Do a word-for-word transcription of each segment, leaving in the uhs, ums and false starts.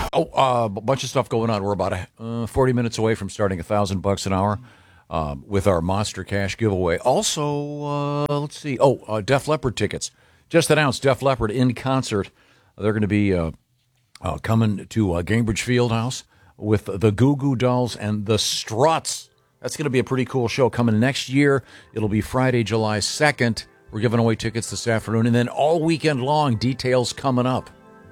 Oh, uh, a bunch of stuff going on. We're about a, uh, forty minutes away from starting a thousand bucks an hour um, with our Monster Cash giveaway. Also, uh, let's see. Oh, uh, Def Leppard tickets. Just announced Def Leppard in concert. They're going to be uh, uh, coming to uh, Gainbridge Fieldhouse with the Goo Goo Dolls and the Struts. That's going to be a pretty cool show coming next year. It'll be Friday, July second. We're giving away tickets this afternoon, and then all weekend long, details coming up.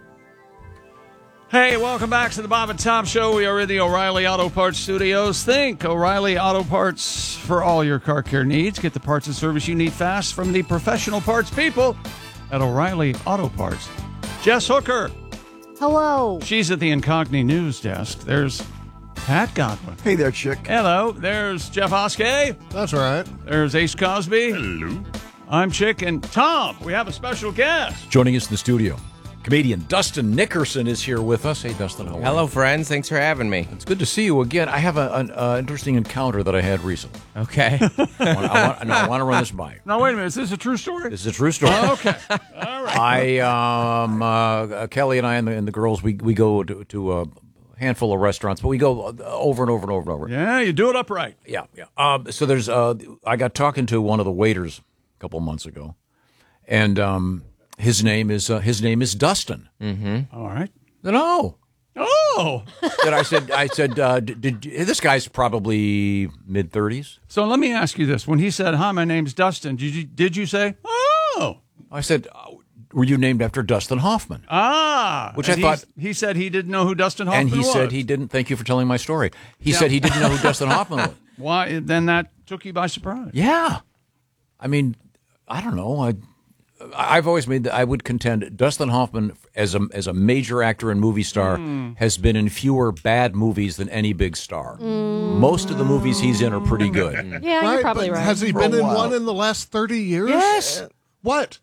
Hey, welcome back to the Bob and Tom Show. We are in the O'Reilly Auto Parts Studios. Think O'Reilly Auto Parts for all your car care needs. Get the parts and service you need fast from the professional parts people at O'Reilly Auto Parts. Jess Hooker. Hello. She's at the Incogni News Desk. There's Pat Godwin. Hey there, chick. Hello. There's Jeff Oskey. That's right. There's Ace Cosby. Hello. I'm Chick. And Tom, we have a special guest. Joining us in the studio, comedian Dustin Nickerson is here with us. Hey, Dustin, how are you? Hello, friends. Thanks for having me. It's good to see you again. I have an uh, interesting encounter that I had recently. Okay. I want, I want, no, I want to run this by you. Now, wait a minute. Is this a true story? This is a true story. Oh, okay. All right. I, um, uh, Kelly and I and the, and the girls, we we go to, to a handful of restaurants, but we go over and over and over and over. Yeah, you do it upright. Yeah, yeah. Um, so there's, uh, I got talking to one of the waiters a couple of months ago, and um, his name is uh, his name is Dustin. Mm-hmm. All right. No. Oh. And I said, I said, uh, did, did this guy's probably mid thirties? So let me ask you this: when he said, "Hi, my name's Dustin," did you did you say, "Oh"? I said, were you named after Dustin Hoffman? Ah, which and I thought he said he didn't know who Dustin Hoffman was. And he was. said he didn't. Thank you for telling my story. He Yeah. said he didn't know who Dustin Hoffman was. Why? Then that took you by surprise. Yeah, I mean, I don't know. I I've always made that I would contend Dustin Hoffman as a as a major actor and movie star Mm. has been in fewer bad movies than any big star. Most of the movies he's in are pretty good. Yeah, right, you're probably but right. Has he For been a in while. one in the last thirty years? Yes. What?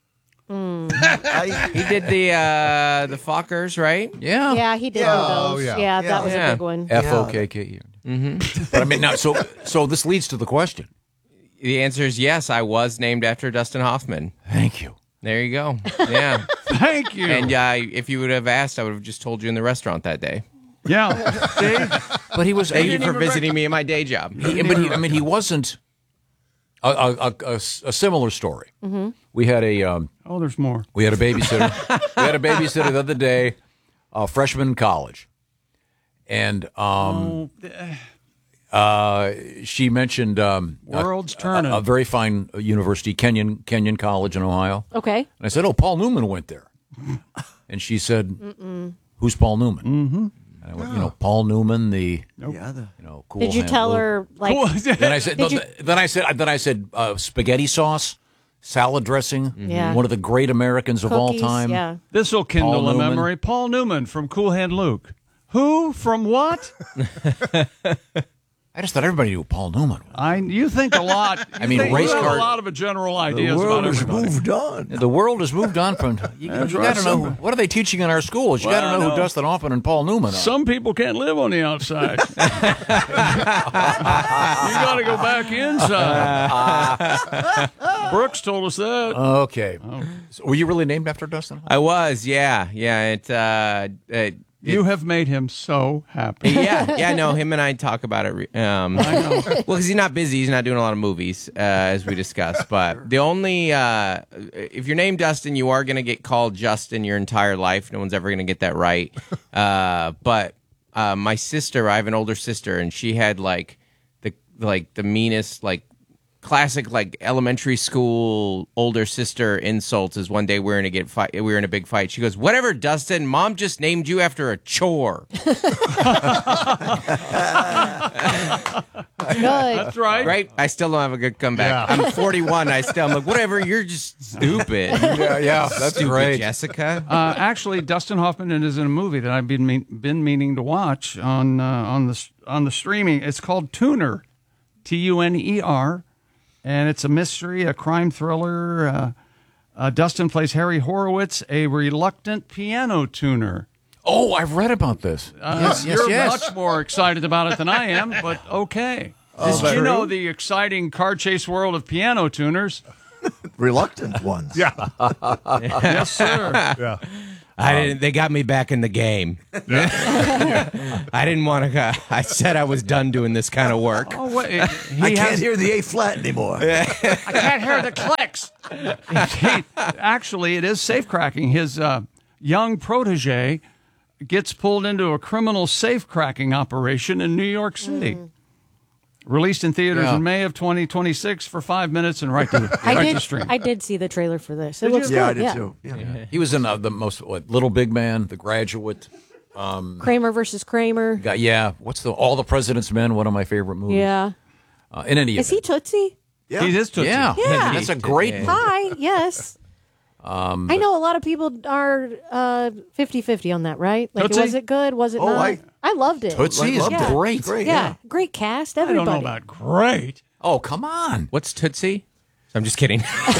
I, He did the uh, the Fockers, right? Yeah. yeah, he did Yeah. one of Oh, those. yeah. Yeah, Yeah. that was Yeah. a big one. F O K K E. Mm-hmm. But I mean, now, so so this leads to the question. The answer is yes. I was named after Dustin Hoffman. Thank you. There you go. Yeah. Thank you. And uh, if you would have asked, I would have just told you in the restaurant that day. yeah, see, But he was. Thank he, you for visiting me in my day job. he- but he, I mean, he wasn't. A, a, a, a, a similar story. Mm-hmm. We had a um, oh, there's more. we had a babysitter. we had a babysitter the other day, a freshman in college, and um, Oh, eh, uh, she mentioned um, world's a, turning. a, a very fine university, Kenyon Kenyon College in Ohio. Okay. And I said, "Oh, Paul Newman went there," and she said, Mm-mm. "Who's Paul Newman?" Mm-hmm. And I went, "You know, Paul Newman, the yeah, the, you know, cool." Did you hand tell Luke." her like? Cool. Then I said, Did no, you- then I said, then I said, uh, spaghetti sauce, salad dressing. Yeah. One of the great Americans of all Cookies, time. Yeah. This will kindle Paul a Newman. memory. Paul Newman from Cool Hand Luke. Who from what? I just thought everybody knew who Paul Newman was. I. You think a lot. You I mean, think race you have car- a lot of a general the ideas about world has everybody. moved on. The world has moved on from. You, That's you right. got to know what are they teaching in our schools. You got to Well, know no. who Dustin Hoffman and Paul Newman are. Some people can't live on the outside. You got to go back inside. Brooks told us that. Okay. So were you really named after Dustin Hoffman? I was, yeah. Yeah. It, uh, it, You have made him so happy. yeah, yeah, no, him and I talk about it. re- Um, I know. well, because he's not busy, he's not doing a lot of movies, uh, as we discussed. But the only, uh, if you're named Dustin, you are going to get called Justin your entire life. No one's ever going to get that right. Uh, but uh, my sister, I have an older sister, and she had like the like the meanest like. Classic like elementary school older sister insults is one day we were in a get fight we were in a big fight. She goes, "Whatever, Dustin, Mom just named you after a chore." Good. That's right. Right? I still don't have a good comeback. Yeah. I'm forty-one. I still I'm like, whatever. You're just stupid. Yeah, yeah, that's Stupid great. Jessica. Uh, actually, Dustin Hoffman is in a movie that I've been mean, been meaning to watch on uh, on the on the streaming. It's called Tuner, T U N E R, and it's a mystery, a crime thriller. Uh, uh, Dustin plays Harry Horowitz, a reluctant piano tuner. Oh, I've read about this. Uh, yes, yes, you're yes. much more excited about it than I am, but okay. Is you true? know the exciting car chase world of piano tuners. Reluctant ones. Yeah. Yes, sir. Yeah. I didn't. They got me back in the game. I didn't want to. I said I was done doing this kind of work. Oh, wait, he I can't has, hear the A flat anymore. I can't hear the clicks. He- actually, it is safe cracking. His uh, young protege gets pulled into a criminal safe cracking operation in New York City. Mm. Released in theaters Yeah. in May of twenty twenty-six for five minutes and right to, I right did. to stream. I did see the trailer for this. It Did looks you? Yeah, I good. did yeah. too. Yeah. He was in uh, the most what, Little Big Man, The Graduate. Kramer versus Kramer. Got, yeah, what's the All the President's Men? One of my favorite movies. Yeah. Uh, in any Is he event, Tootsie? Yeah. He is Tootsie. yeah, Yeah. that's a great movie. Hi. Yes. Um, I know a lot of people are uh, fifty-fifty on that, right? Like, Tootsie? was it good? Was it Oh, not? I- I loved it. Tootsie is loved it. great. Great. Yeah. Yeah. Great cast. I don't Everybody. know about great. Oh, come on! What's Tootsie? I'm just kidding.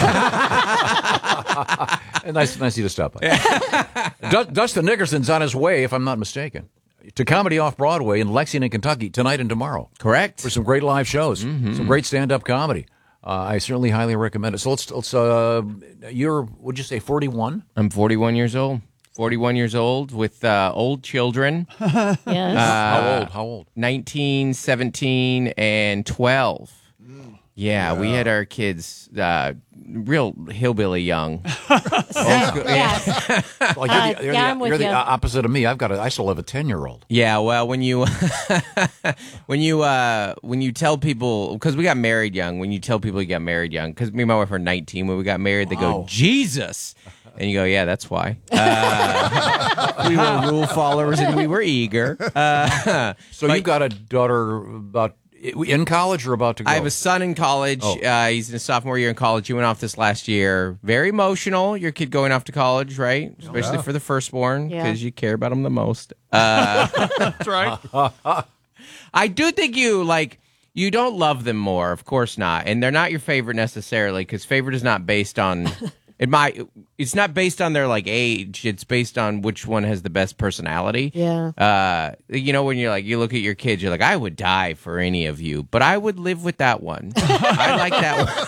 nice, nice of you to stop by. Du- Dustin Nickerson's on his way, if I'm not mistaken, to Comedy Off Broadway in Lexington, Kentucky, tonight and tomorrow Correct. for some great live shows, some great stand-up comedy. Uh, I certainly highly recommend it. So let's let's. Uh, you're, would you say forty-one? I'm forty-one years old. forty-one years old with uh, old children, Yes. How old? How old? nineteen, seventeen, and twelve. Yeah, we had our kids uh, real hillbilly young. yeah. Well, you're Uh, the, you're yeah, the, I'm with you're the you. opposite of me. I've got a, I still have a ten-year-old. Yeah, well, when you when you uh, when you tell people, because we got married young, when you tell people you got married young, because me and my wife were nineteen when we got married, they go, Jesus. And you go, yeah, that's why. Uh, we were rule followers and we were eager. Uh, So you've got a daughter about in college or about to go? I have a son in college. Oh. Uh, he's in his sophomore year in college. He went off this last year. Very emotional, your kid going off to college, right? Especially for the firstborn, Yeah. because you care about him the most. Uh, That's right. I do think you, like, you don't love them more. Of course not. And they're not your favorite necessarily, because favorite is not based on... It might. It's not based on their like age. It's based on which one has the best personality. Yeah. Uh, you know, when you're like, you look at your kids, you're like, I would die for any of you, but I would live with that one. I like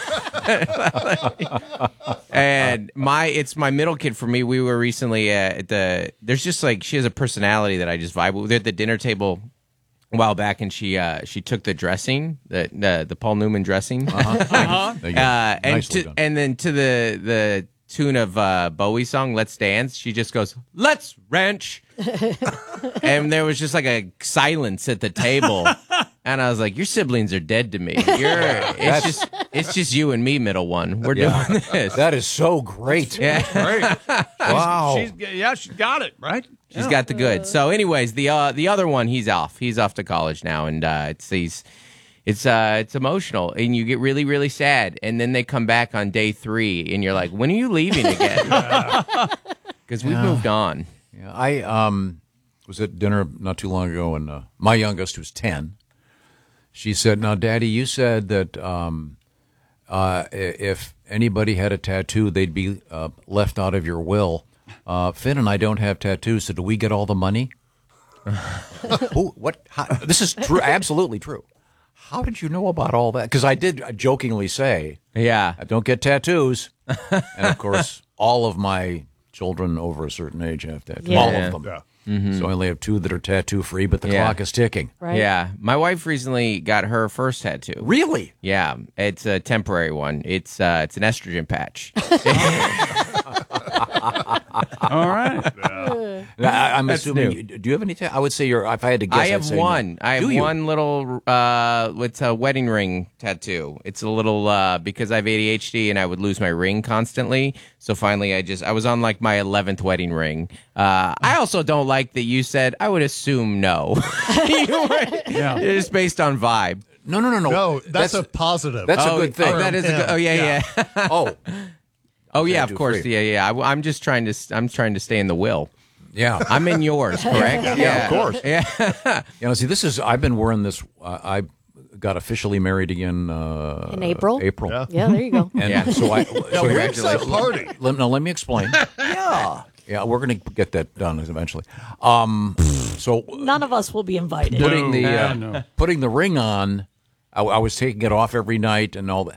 that one. And my, it's my middle kid for me. We were recently at the. There's just like she has a personality that I just vibe with. They're at the dinner table a while back, and she uh, she took the dressing, the the, the Paul Newman dressing. Uh-huh. There you go. Uh, and Nicely to, done. and then to the the tune of uh, Bowie's song "Let's Dance," she just goes "Let's Wrench," and there was just like a silence at the table, and I was like, "Your siblings are dead to me. You're it's just it's just you and me, middle one. We're Yeah. doing this." That is so great. Yeah, Great. Wow. She's, yeah, she got it, right? she's got the goods. So, anyways, the uh, the other one, he's off. He's off to college now, and uh, it's he's. It's uh, it's emotional, and you get really, really sad, and then they come back on day three, and you're like, "When are you leaving again?" Because we've moved on. Yeah, I um, was at dinner not too long ago, and uh, my youngest, who's ten, she said, "Now, Daddy, you said that um, uh, i- if anybody had a tattoo, they'd be uh, left out of your will. Uh, Finn and I don't have tattoos, so do we get all the money?" Who? What? How, this is true. Absolutely true. How did you know about all that? Because I did jokingly say, Yeah, I don't get tattoos. And of course, all of my children over a certain age have tattoos. Yeah. All Yeah. of them. So I only have two that are tattoo free, but the Yeah. clock is ticking. Right. yeah. My wife recently got her first tattoo. Really? Yeah, it's a temporary one. It's uh, it's an estrogen patch. All right. I, I'm That's assuming. new. You, do you have any? Ta- I would say you're. If I had to guess, I I'd have say no. one. I have Do you? one little. Uh, it's a wedding ring tattoo. It's a little uh, because I have A D H D and I would lose my ring constantly. So finally, I just I was on like my eleventh wedding ring. Uh, I also don't like that you said. I would assume no. You were- Yeah. It's based on vibe. No, no, no, no. No, that's, a positive. That's a oh, good thing. Oh, that is a Yeah. good. Oh yeah, yeah. Yeah. Oh, Oh yeah, of Tattoo course. free. Yeah, yeah. I, I'm just trying to. I'm trying to stay in the will. yeah. I'm in yours, correct? Yeah, of course. Yeah. You know, see, this is. I've been wearing this. Uh, I got officially married again uh, In April? April. Yeah. Yeah, there you go. And Yeah. so I. So Ringside party. Let, now let me explain. yeah. Yeah, we're going to get that done eventually. Um, so None of us will be invited. putting the No, uh, no. putting the ring on, I, I was taking it off every night and all that.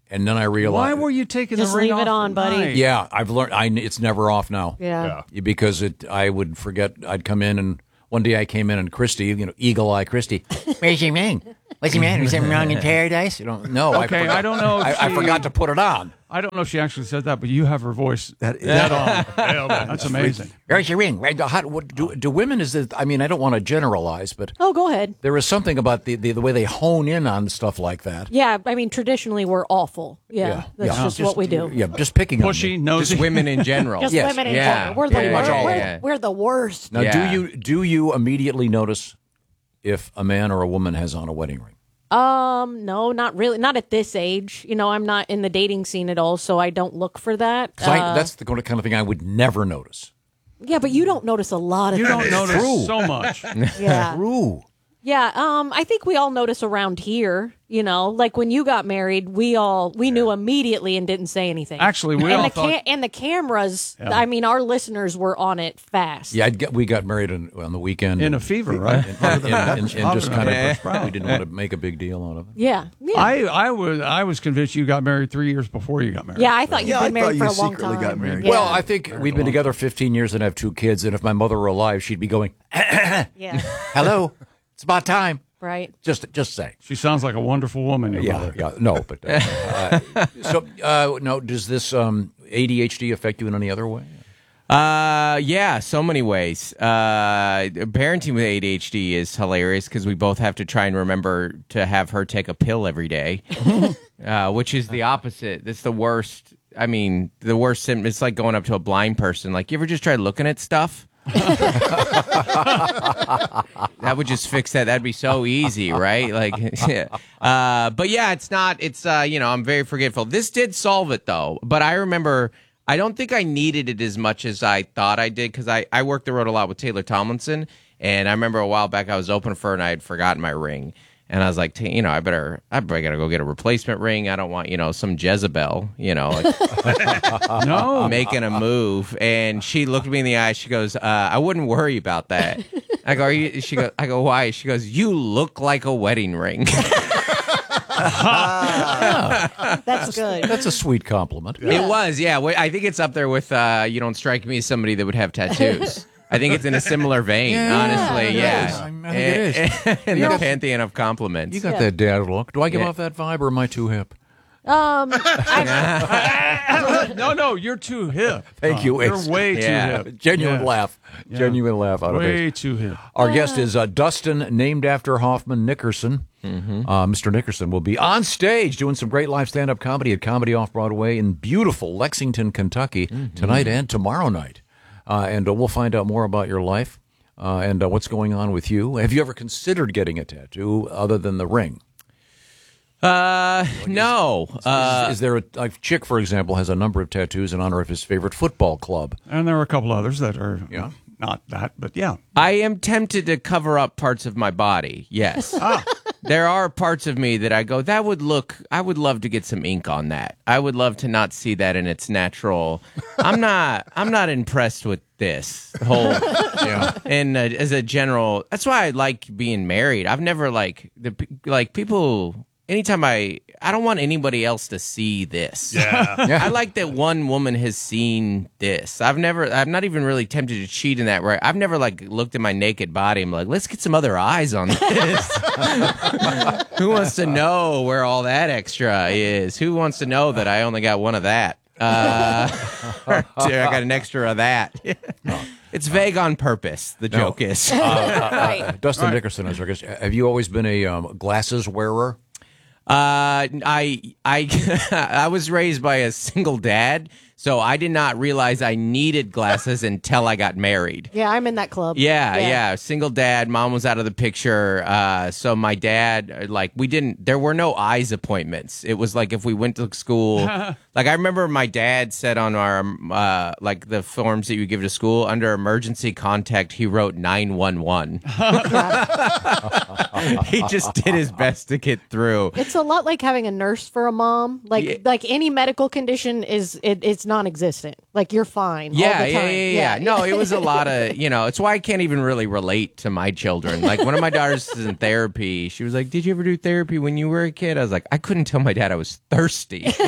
and then I realized. Why were you taking Just the ring leave it off on, at buddy. night? Yeah, I've learned. I it's never off now. Yeah. Yeah. Because it, I would forget. I'd come in, and one day I came in, and Christy, you know, Eagle Eye Christy, where's your ring? What's the matter? Is something wrong in paradise? You don't know. Okay, I, forgot, I don't know if I, I she- forgot to put it on. I don't know if she actually said that, but you have her voice That, dead on. Nailed it. That's amazing. Where's your ring? Where- How, what, do, do women? Is it? I mean, I don't want to generalize, but Oh, go ahead. there is something about the, the the way they hone in on stuff like that. Yeah, I mean, traditionally we're awful. Yeah, that's yeah. just, what we do. Yeah, just picking Pushy, on me. nosy. Just women in general. Just Yes. women in Yeah. general. We're the Yeah, worst. yeah, we're, yeah. we're the worst. Now, Yeah. do you do you immediately notice if a man or a woman has on a wedding ring? Um, no, not really. Not at this age. You know, I'm not in the dating scene at all, so I don't look for that. 'Cause I, Uh, that's the kind of thing I would never notice. yeah, but you don't notice a lot of You don't things. notice true. so much. Yeah. True. Yeah, um, I think we all notice around here, you know, like when you got married, we all we knew immediately and didn't say anything. Actually, we and all the thought- and the cameras, I mean, our listeners were on it fast. Yeah, I'd get, we got married on, on the weekend. In a fever, right? and, and, and, and, and just kind Yeah. of we didn't want to make a big deal out of it. Yeah. Yeah. I, I was I was convinced you got married three years before you got married. yeah, I thought you'd Yeah, been I thought married for you a long secretly time. got married. Yeah. Well, I think we've been together fifteen years and have two kids, and if my mother were alive, she'd be going, yeah, "Hello, it's about time." right. Just, just say. She sounds like a wonderful woman, your Yeah, mother. yeah, no, but uh, uh, so uh, no. Does this um, A D H D affect you in any other way? Uh, yeah, so many ways. Uh, parenting with A D H D is hilarious because we both have to try and remember to have her take a pill every day, uh, which is the opposite. That's the worst. I mean, the worst symptom. It's like going up to a blind person. Like, you ever just try looking at stuff? That would just fix that. That'd be so easy, right? Like, uh, but yeah, it's not. It's uh, you know, I'm very forgetful. This did solve it though. But I remember, I don't think I needed it as much as I thought I did because I I worked the road a lot with Taylor Tomlinson, and I remember a while back I was open for her and I had forgotten my ring. And I was like, you know, I better, I better gotta go get a replacement ring. I don't want, you know, some Jezebel, you know, like, No. making a move. And she looked me in the eye. She goes, uh, I wouldn't worry about that. I go, Are you? She goes, I go, why? She goes, you look like a wedding ring. That's good. That's a sweet compliment. It was, yeah. Wh- I think it's up there with, uh, you don't strike me as somebody that would have tattoos. I think it's in a similar vein, honestly. it Yeah. is. I think it is. In the pantheon of compliments. You got that dad look. Do I give Yeah. off that vibe, or am I too hip? Um, I, No, no, you're too hip. Thank you, You're Ace. way Yeah. too hip. Genuine Yeah. laugh. Yeah. Genuine laugh out of Way it. too hip. Our guest is uh, Dustin, named after Hoffman Nickerson. Uh, Mister Nickerson will be on stage doing some great live stand-up comedy at Comedy Off Broadway in beautiful Lexington, Kentucky, tonight and tomorrow night. Uh, and uh, we'll find out more about your life uh, and uh, what's going on with you. Have you ever considered getting a tattoo other than the ring? Uh, no. Uh, is, is there a like Chick, for example, has a number of tattoos in honor of his favorite football club? And there are a couple others that are Yeah. not that, but yeah. I am tempted to cover up parts of my body. Yes. There are parts of me that I go, that would look, I would love to get some ink on that. I would love to not see that in its natural. I'm not, I'm not impressed with this whole, Yeah. and uh, as a general, that's why I like being married. I've never like, the like people, anytime I, I don't want anybody else to see this. Yeah. Yeah. I like that one woman has seen this. I've never, I'm not even really tempted to cheat in that way. I've never like looked at my naked body and like, let's get some other eyes on this. Who wants to know where all that extra is? Who wants to know that I only got one of that? Uh, I got an extra of that. It's vague on purpose. The joke is. right. Dustin Nickerson is our guest. Have you always been a um, glasses wearer? Uh, I I I was raised by a single dad, so I did not realize I needed glasses until I got married. Yeah, I'm in that club. Yeah, yeah, single dad. Mom was out of the picture. Uh, so my dad, like, we didn't. There were no eyes appointments. It was like if we went to school. Like I remember my dad said on our uh, like the forms that you give to school under emergency contact, he wrote nine one one. he just did his best to get through. It's a lot like having a nurse for a mom. Like Yeah. like any medical condition is it, it's non-existent. Like you're fine. Yeah, all the yeah, time. yeah, yeah, No, it was a lot of, you know, it's why I can't even really relate to my children. Like, one of my daughters is in therapy. She was like, did you ever do therapy when you were a kid? I was like, I couldn't tell my dad I was thirsty. If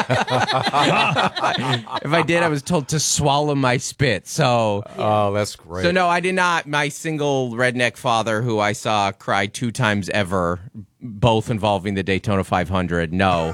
I did, I was told to swallow my spit. So, Oh, that's great. so no, I did not. My single redneck father, who I saw cry two times ever, both involving the Daytona five hundred. No.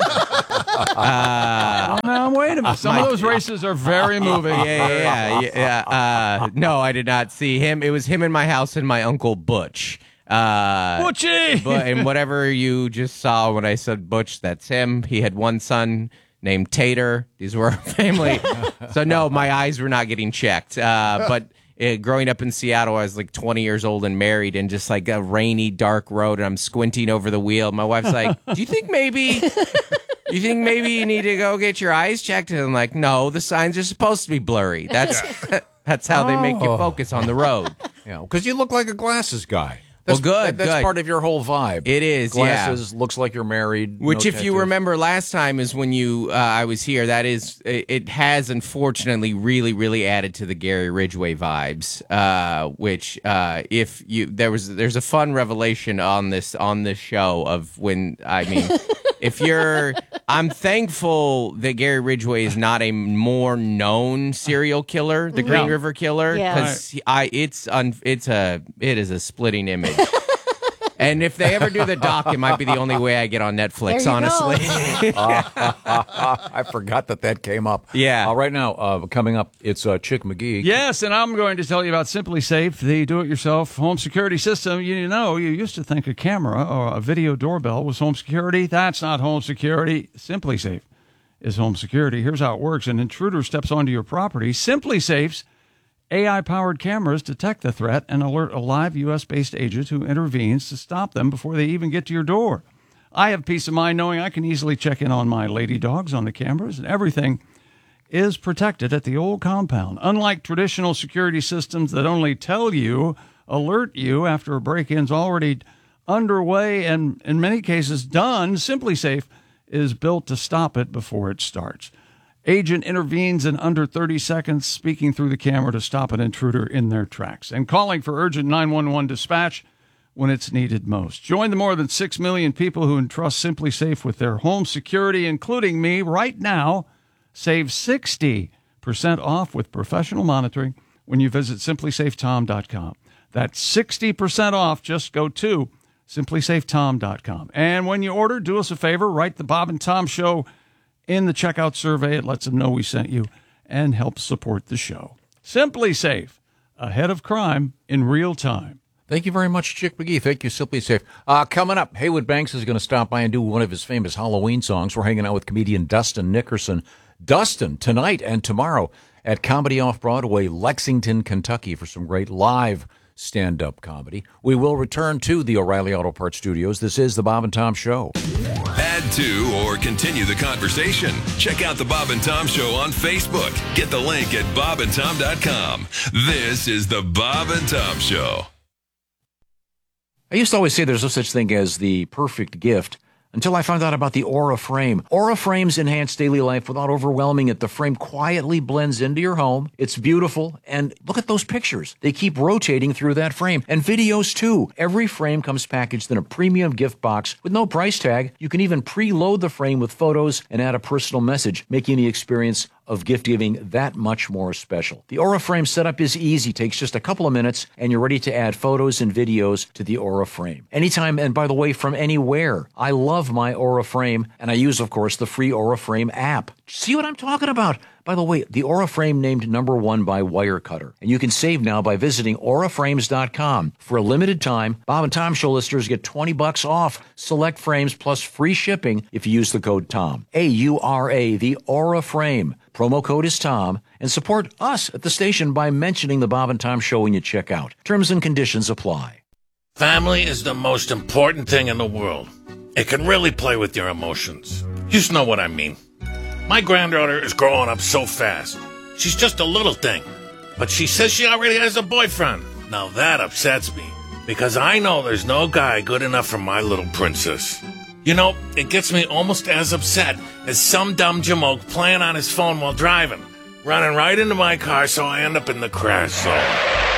Oh, now, wait a minute. Some of those races are very moving. Yeah, yeah, yeah. yeah. Uh, no, I did not see him. It was him in my house and my uncle Butch. Uh, Butchie! but and whatever you just saw when I said Butch, that's him. He had one son named Tater. These were our family. So no, my eyes were not getting checked. Uh, but uh, growing up in Seattle, I was like twenty years old and married, and just like a rainy, dark road, and I'm squinting over the wheel. My wife's like, "Do you think maybe?" You think maybe you need to go get your eyes checked? And I'm like, no, the signs are supposed to be blurry. That's that's how they make you focus on the road. Yeah, because you look like a glasses guy. Well, That's, good, that- That's good. part of your whole vibe. It is, yeah. Glasses, looks like you're married. Which, no if you tattoos. remember last time, is when you uh, I was here. That is, it, it has unfortunately really, really added to the Gary Ridgway vibes. Uh, which, uh, if you there was there's a fun revelation on this on this show of when I mean, if you're, I'm thankful that Gary Ridgway is not a more known serial killer, the Green Yeah. River Killer, Yeah. because I it's un, it's a it is a splitting image. And if they ever do the doc, it might be the only way I get on Netflix, There you honestly. I forgot that that came up. Yeah. Uh, right now, uh, coming up, it's uh, Chick McGee. Yes, and I'm going to tell you about Simply Safe, the do-it-yourself home security system. You know, you used to think a camera or a video doorbell was home security. That's not home security. Simply Safe is home security. Here's how it works. An intruder steps onto your property. Simply Safe's A I-powered cameras detect the threat and alert a live U S-based agent who intervenes to stop them before they even get to your door. I have peace of mind knowing I can easily check in on my lady dogs on the cameras, and everything is protected at the old compound. Unlike traditional security systems that only tell you, alert you after a break-in's already underway and in many cases done, Simply Safe is built to stop it before it starts. Agent intervenes in under thirty seconds, speaking through the camera to stop an intruder in their tracks and calling for urgent nine one one dispatch when it's needed most. Join the more than six million people who entrust Simply Safe with their home security, including me, right now. Save sixty percent off with professional monitoring when you visit simply safe tom dot com. That's sixty percent off. Just go to simply safe tom dot com. And when you order, do us a favor, write the Bob and Tom Show in the checkout survey. It lets them know we sent you and helps support the show. Simply Safe, ahead of crime in real time. Thank you very much, Chick McGee. Thank you, Simply Safe. Uh, coming up, Haywood Banks is going to stop by and do one of his famous Halloween songs. We're hanging out with comedian Dustin Nickerson. Dustin, tonight and tomorrow at Comedy Off-Broadway, Lexington, Kentucky, for some great live stand-up comedy. We will return to the O'Reilly Auto Parts Studios. This is the Bob and Tom Show. Add to or continue the conversation. Check out the Bob and Tom Show on Facebook. Get the link at bob and tom dot com. This is the Bob and Tom Show. I used to always say there's no such thing as the perfect gift until I found out about the Aura Frame. Aura Frames enhance daily life without overwhelming it. The frame quietly blends into your home. It's beautiful. And look at those pictures. They keep rotating through that frame. And videos, too. Every frame comes packaged in a premium gift box with no price tag. You can even preload the frame with photos and add a personal message, making the experience of gift giving that much more special. The Aura Frame setup is easy, takes just a couple of minutes, and you're ready to add photos and videos to the Aura Frame. Anytime, and by the way, from anywhere. I love my Aura Frame, and I use, of course, the free Aura Frame app. See what I'm talking about? By the way, the Aura Frame named number one by Wirecutter. And you can save now by visiting aura frames dot com. For a limited time, Bob and Tom Show listeners get twenty bucks off select frames plus free shipping if you use the code TOM. A U R A, the Aura Frame. Promo code is TOM. And support us at the station by mentioning the Bob and Tom Show when you check out. Terms and conditions apply. Family is the most important thing in the world. It can really play with your emotions. You just know what I mean. My granddaughter is growing up so fast. She's just a little thing. But she says she already has a boyfriend. Now that upsets me. because I know there's no guy good enough for my little princess. You know, it gets me almost as upset as some dumb jamoke playing on his phone while driving, running right into my car so I end up in the crash zone.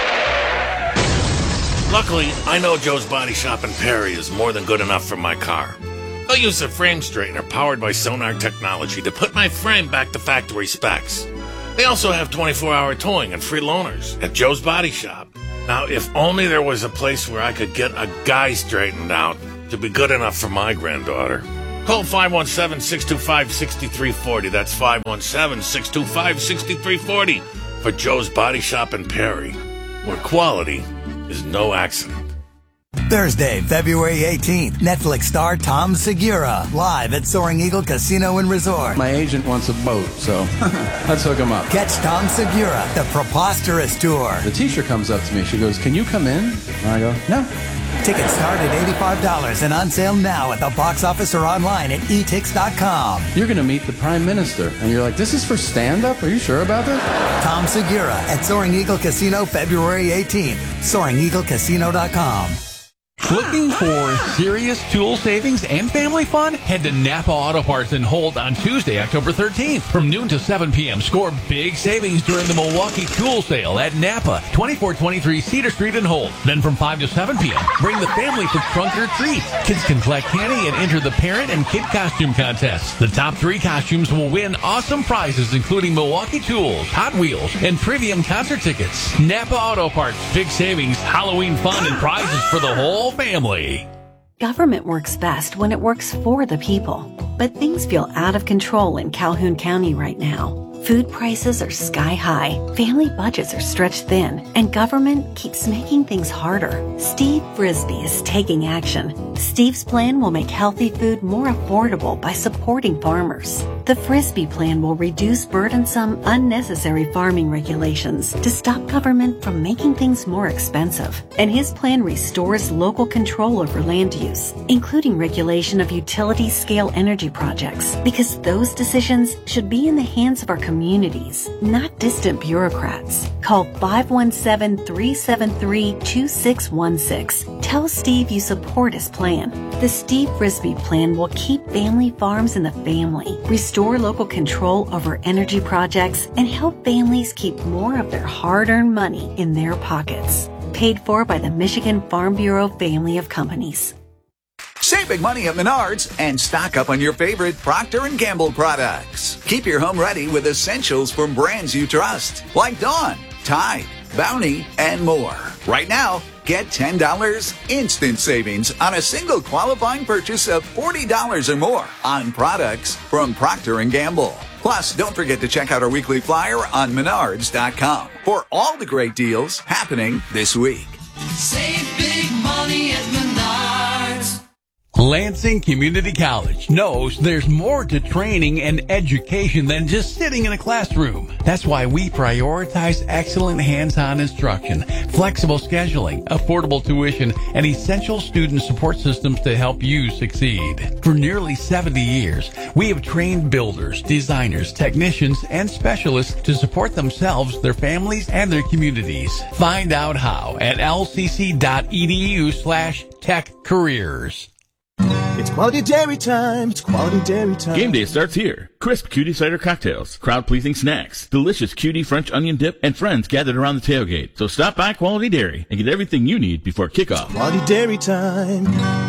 Luckily, I know Joe's Body Shop in Perry is more than good enough for my car. I'll use a frame straightener powered by Sonar technology to put my frame back to factory specs. They also have twenty-four hour towing and free loaners at Joe's Body Shop. Now, if only there was a place where I could get a guy straightened out to be good enough for my granddaughter. Call five one seven, six two five, six three four zero. That's five one seven, six two five, six three four zero for Joe's Body Shop in Perry, where quality is no accident. Thursday, February eighteenth, Netflix star Tom Segura, live at Soaring Eagle Casino and Resort. My agent wants a boat, so let's hook him up. Catch Tom Segura, the Preposterous Tour. The teacher comes up to me. She goes, "Can you come in?" And I go, "No." Tickets start at eighty-five dollars and on sale now at the box office or online at e tix dot com. You're going to meet the Prime Minister. And you're like, "This is for stand-up? Are you sure about this?" Tom Segura at Soaring Eagle Casino, February eighteenth. soaring eagle casino dot com. Looking for serious tool savings and family fun? Head to Napa Auto Parts in Holt on Tuesday, October thirteenth. From noon to seven p.m., score big savings during the Milwaukee Tool Sale at Napa, twenty-four twenty-three Cedar Street in Holt. Then from five to seven p.m., bring the family for trunk or treat. Kids can collect candy and enter the parent and kid costume contest. The top three costumes will win awesome prizes, including Milwaukee Tools, Hot Wheels, and premium concert tickets. Napa Auto Parts, big savings, Halloween fun, and prizes for the whole family. Government works best when it works for the people. But things feel out of control in Calhoun County right now. Food prices are sky high, family budgets are stretched thin, and government keeps making things harder. Steve Frisbee is taking action. Steve's plan will make healthy food more affordable by supporting farmers. The Frisbee plan will reduce burdensome, unnecessary farming regulations to stop government from making things more expensive. And his plan restores local control over land use, including regulation of utility-scale energy projects, because those decisions should be in the hands of our communities, not distant bureaucrats. Call five one seven, three seven three, two six one six. Tell Steve you support his plan. The Steve Frisbee plan will keep family farms in the family, restore local control over energy projects, and help families keep more of their hard-earned money in their pockets. Paid for by the Michigan Farm Bureau family of companies. Save big money at Menards and stock up on your favorite Procter and Gamble products. Keep your home ready with essentials from brands you trust, like Dawn, Tide, Bounty, and more. Right now, get ten dollars instant savings on a single qualifying purchase of forty dollars or more on products from Procter and Gamble. Plus, don't forget to check out our weekly flyer on menards dot com for all the great deals happening this week. Save big money at Menards. Lansing Community College knows there's more to training and education than just sitting in a classroom. That's why we prioritize excellent hands-on instruction, flexible scheduling, affordable tuition, and essential student support systems to help you succeed. For nearly seventy years, we have trained builders, designers, technicians, and specialists to support themselves, their families, and their communities. Find out how at lcc.edu slash tech careers. It's quality dairy time. It's quality dairy time. Game day starts here. Crisp cutie cider cocktails, crowd-pleasing snacks, delicious cutie French onion dip, and friends gathered around the tailgate. So stop by Quality Dairy and get everything you need before kickoff. It's quality dairy time.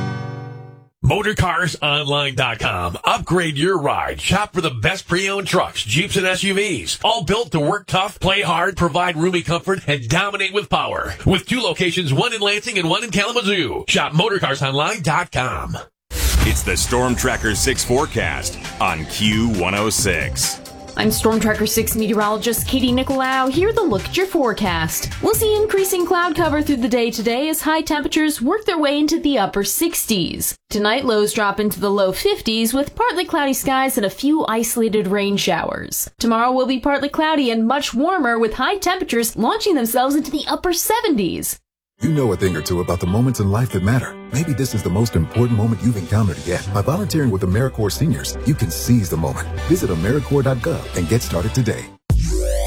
Motorcars Online dot com. Upgrade your ride. Shop for the best pre-owned trucks, Jeeps, and S U Vs. All built to work tough, play hard, provide roomy comfort, and dominate with power. With two locations, one in Lansing and one in Kalamazoo. Shop Motorcars Online dot com. It's the Storm Tracker six forecast on Q one oh six. I'm Storm Tracker six meteorologist Katie Nicolau. Here to look at your forecast. We'll see increasing cloud cover through the day today as high temperatures work their way into the upper sixties. Tonight, lows drop into the low fifties with partly cloudy skies and a few isolated rain showers. Tomorrow will be partly cloudy and much warmer with high temperatures launching themselves into the upper seventies. You know a thing or two about the moments in life that matter. Maybe this is the most important moment you've encountered yet. By volunteering with AmeriCorps Seniors, you can seize the moment. Visit AmeriCorps dot gov and get started today.